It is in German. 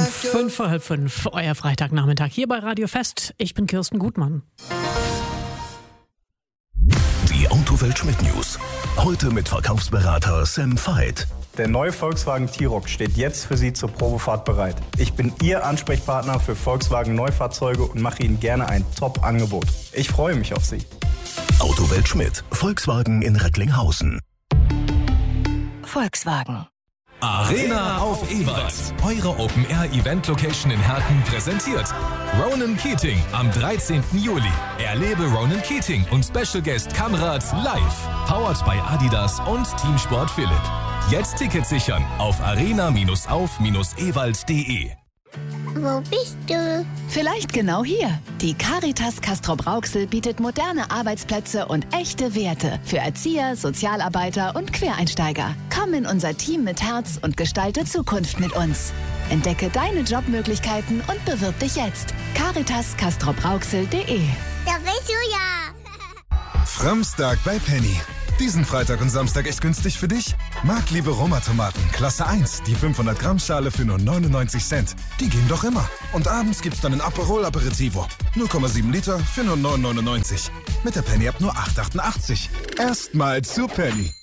5:05, euer Freitagnachmittag hier bei Radio Fest. Ich bin Kirsten Gutmann. Die Autowelt Schmidt News. Heute mit Verkaufsberater Sam Veit. Der neue Volkswagen T-Roc steht jetzt für Sie zur Probefahrt bereit. Ich bin Ihr Ansprechpartner für Volkswagen Neufahrzeuge und mache Ihnen gerne ein Top-Angebot. Ich freue mich auf Sie. Autowelt Schmidt. Volkswagen in Recklinghausen. Volkswagen. Arena auf Ewald. Eure Open-Air-Event-Location in Herten präsentiert Ronan Keating am 13. Juli. Erlebe Ronan Keating und Special Guest Kamrat live. Powered by Adidas und Teamsport Philipp. Jetzt Tickets sichern auf arena-auf-ewald.de. Wo bist du? Vielleicht genau hier. Die Caritas Castrop-Rauxel bietet moderne Arbeitsplätze und echte Werte für Erzieher, Sozialarbeiter und Quereinsteiger. Komm in unser Team mit Herz und gestalte Zukunft mit uns. Entdecke deine Jobmöglichkeiten und bewirb dich jetzt. caritascastrop-rauxel.de. Da bist du ja. Framstag bei Penny. Diesen Freitag und Samstag echt günstig für dich? Marktliebe Roma-Tomaten, Klasse 1, die 500 Gramm Schale für nur 99 Cent. Die gehen doch immer. Und abends gibt's dann ein Aperol Aperitivo. 0,7 Liter für nur 9,99. Mit der Penny-App nur 8,88. Erstmal zu Penny.